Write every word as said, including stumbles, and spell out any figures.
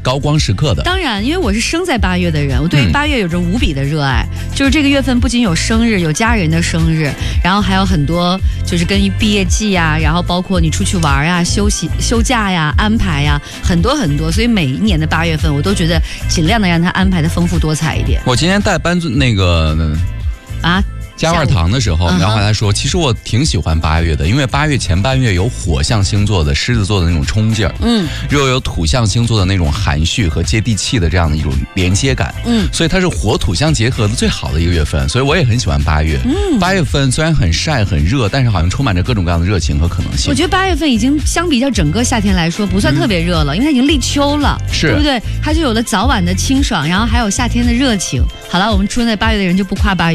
高光时刻的。 当然，因为我是生在八月的人，我对于八月有着无比的热爱。嗯、就是这个月份不仅有生日，有家人的生日，然后还有很多就是跟毕业季呀，然后包括你出去玩呀、休息、休假呀、安排呀，很多很多。所以每一年的八月份，我都觉得尽量的让它安排的丰富多彩一点。 我今天带班那个啊。 加味糖的时候，然后他说，其实我挺喜欢八月的，因为八月前半月有火象星座的狮子座的那种冲劲儿，嗯，又有土象星座的那种含蓄和接地气的这样的一种连接感，嗯，所以它是火土相结合的最好的一个月份，所以我也很喜欢八月。嗯，八月份虽然很晒很热，但是好像充满着各种各样的热情和可能性。 我觉得八月份已经相比较整个夏天来说，不算特别热了，嗯、因为它已经立秋了， 是， 对不对？它就有了早晚的清爽，然后还有夏天的热情。好了，我们出生在八月的人就不夸八月。